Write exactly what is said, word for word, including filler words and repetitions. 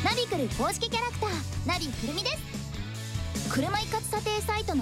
ナビクル公式キャラクターナビくるみです。車一括査定サイトの